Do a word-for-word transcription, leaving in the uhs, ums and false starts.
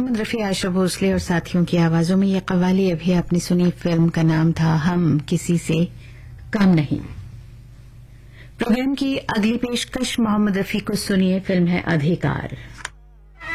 मोहम्मद रफी, आशा भोसले और साथियों की आवाजों में ये कव्वाली अभी आपने सुनी। फिल्म का नाम था हम किसी से कम नहीं। प्रोग्राम की अगली पेशकश मोहम्मद रफी को सुनिए। फिल्म है अधिकार।